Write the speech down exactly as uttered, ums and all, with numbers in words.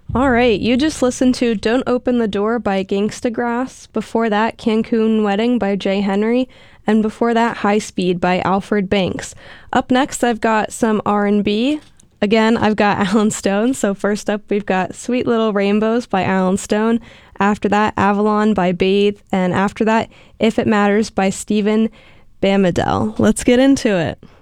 All right, you just listened to Don't Open the Door by Gangsta Grass. Before that, Cancun Wedding by Jay Henry. And before that, High Speed by Alfred Banks. Up next, I've got some R and B. Again, I've got Alan Stone. So first up, we've got Sweet Little Rainbows by Alan Stone. After that, Avalon by Bathe. And after that, If It Matters by Stephen Bamadel. Let's get into it.